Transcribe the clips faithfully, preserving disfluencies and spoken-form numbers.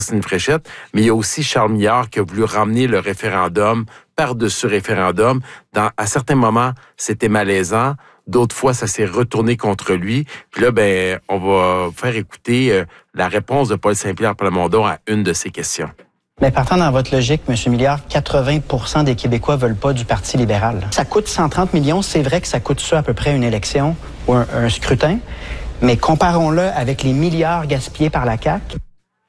Christine Fréchette, mais il y a aussi Charles Milliard qui a voulu ramener le référendum par-dessus référendum. Dans, à certains moments, c'était malaisant. D'autres fois, ça s'est retourné contre lui. Puis là, ben, on va faire écouter euh, la réponse de Paul Saint-Pierre Plamondon à une de ces questions. Mais partant dans votre logique, M. Milliard, quatre-vingts pour cent des Québécois veulent pas du Parti libéral. Ça coûte cent trente millions. C'est vrai que ça coûte ça à peu près une élection ou un, un scrutin. Mais comparons-le avec les milliards gaspillés par la C A Q.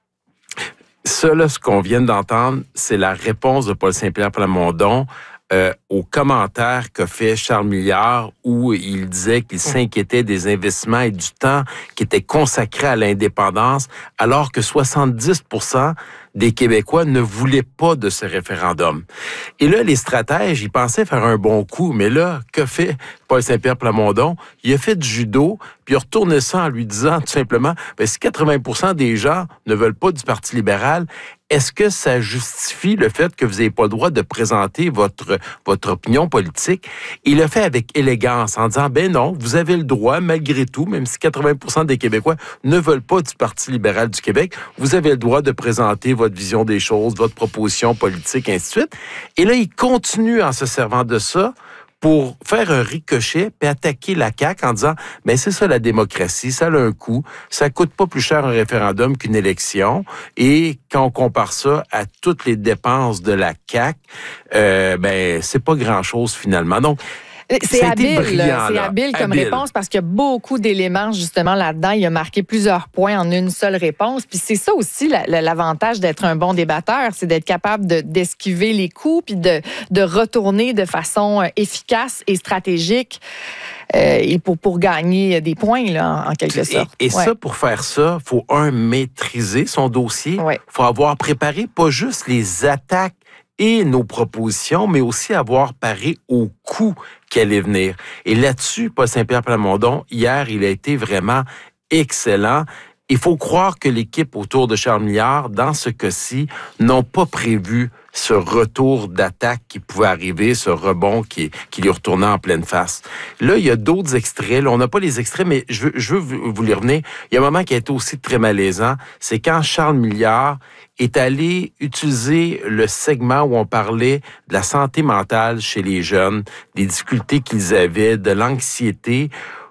Ça, là, ce qu'on vient d'entendre, c'est la réponse de Paul Saint-Pierre Plamondon euh, aux commentaires qu'a fait Charles Milliard où il disait qu'il s'inquiétait des investissements et du temps qui étaient consacrés à l'indépendance, alors que soixante-dix pour cent des Québécois ne voulaient pas de ce référendum. Et là, les stratèges, ils pensaient faire un bon coup, mais là, que fait Paul Saint-Pierre Plamondon? Il a fait du judo, puis il a retourné ça en lui disant tout simplement, ben, si quatre-vingts pour cent des gens ne veulent pas du Parti libéral, est-ce que ça justifie le fait que vous n'avez pas le droit de présenter votre, votre opinion politique? Il l'a fait avec élégance en disant, ben non, vous avez le droit, malgré tout, même si quatre-vingts pour cent des Québécois ne veulent pas du Parti libéral du Québec, vous avez le droit de présenter votre vision des choses, votre proposition politique, ainsi de suite. Et là, il continue en se servant de ça pour faire un ricochet puis attaquer la C A Q en disant « mais c'est ça la démocratie, ça a un coût, ça coûte pas plus cher un référendum qu'une élection et quand on compare ça à toutes les dépenses de la C A Q, euh, ben c'est pas grand-chose finalement. » Donc, C'est habile, brillant, c'est là. habile comme habile. réponse parce qu'il y a beaucoup d'éléments justement là-dedans. Il a marqué plusieurs points en une seule réponse. Puis c'est ça aussi la, la, l'avantage d'être un bon débatteur, c'est d'être capable de, d'esquiver les coups puis de, de retourner de façon efficace et stratégique euh, et pour, pour gagner des points là, en quelque sorte. Et, et ouais. ça, pour faire ça, il faut, un, maîtriser son dossier. Il ouais. faut avoir préparé pas juste les attaques et nos propositions, mais aussi avoir paré au coup qui allait venir. Et là-dessus, Paul Saint-Pierre Plamondon, hier, il a été vraiment excellent. Il faut croire que l'équipe autour de Charles Milliard, dans ce cas-ci, n'ont pas prévu ce retour d'attaque qui pouvait arriver, ce rebond qui, qui lui retournait en pleine face. Là, il y a d'autres extraits. Là, on n'a pas les extraits, mais je veux, je veux vous les revenir. Il y a un moment qui a été aussi très malaisant. C'est quand Charles Milliard est allé utiliser le segment où on parlait de la santé mentale chez les jeunes, des difficultés qu'ils avaient, de l'anxiété,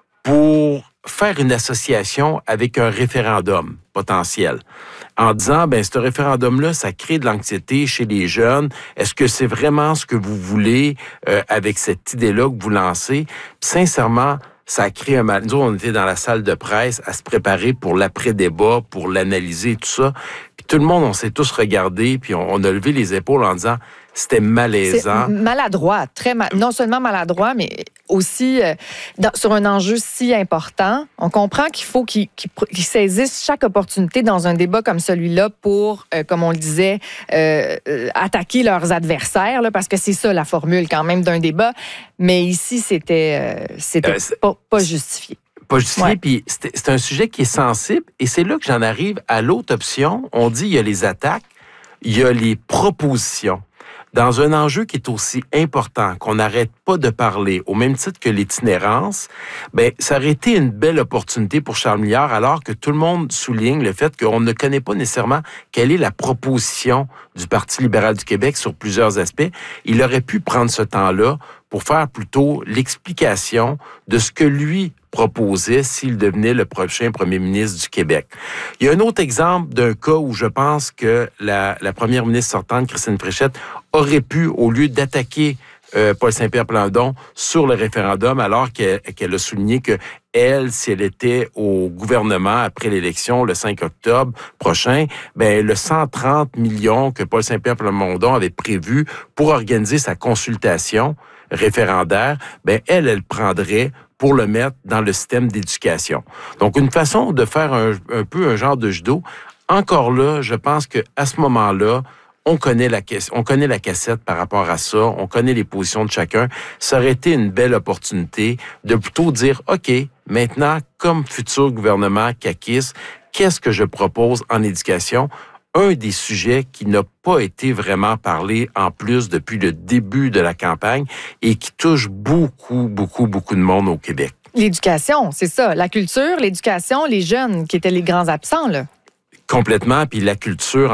pour faire une association avec un référendum potentiel. En disant, ben ce référendum-là, ça crée de l'anxiété chez les jeunes. Est-ce que c'est vraiment ce que vous voulez euh, avec cette idée-là que vous lancez? Puis, sincèrement, ça a créé un mal. Nous, on était dans la salle de presse à se préparer pour l'après-débat, pour l'analyser, tout ça. Puis tout le monde, on s'est tous regardés, puis on, on a levé les épaules en disant c'était malaisant. C'est maladroit, très mal, non seulement maladroit, mais aussi euh, dans, sur un enjeu si important. On comprend qu'il faut qu'ils, qu'ils, qu'ils saisissent chaque opportunité dans un débat comme celui-là pour, euh, comme on le disait, euh, euh, attaquer leurs adversaires, là, parce que c'est ça la formule quand même d'un débat. Mais ici, c'était, euh, c'était euh, pas, pas justifié. Pas justifié, ouais. Puis c'est, c'est un sujet qui est sensible, et c'est là que j'en arrive à l'autre option. On dit il y a les attaques, il y a les propositions. Dans un enjeu qui est aussi important, qu'on n'arrête pas de parler, au même titre que l'itinérance, ben ça aurait été une belle opportunité pour Charles Milliard, alors que tout le monde souligne le fait qu'on ne connaît pas nécessairement quelle est la proposition du Parti libéral du Québec sur plusieurs aspects. Il aurait pu prendre ce temps-là pour faire plutôt l'explication de ce que lui proposait s'il devenait le prochain premier ministre du Québec. Il y a un autre exemple d'un cas où je pense que la, la première ministre sortante, Christine Fréchette, aurait pu, au lieu d'attaquer euh, Paul Saint-Pierre Plamondon sur le référendum, alors qu'elle, qu'elle a souligné que elle, si elle était au gouvernement après l'élection le cinq octobre prochain, ben le cent trente millions que Paul Saint-Pierre Plamondon avait prévu pour organiser sa consultation référendaire, ben elle, elle prendrait pour le mettre dans le système d'éducation. Donc, une façon de faire un, un peu un genre de judo. Encore là, je pense qu'à ce moment-là, on connaît la on connaît la cassette par rapport à ça, on connaît les positions de chacun. Ça aurait été une belle opportunité de plutôt dire, OK, maintenant, comme futur gouvernement caquiste, qu'est-ce que je propose en éducation? Un des sujets qui n'a pas été vraiment parlé en plus depuis le début de la campagne et qui touche beaucoup, beaucoup, beaucoup de monde au Québec. L'éducation, c'est ça. La culture, l'éducation, les jeunes qui étaient les grands absents, là. Complètement, puis la culture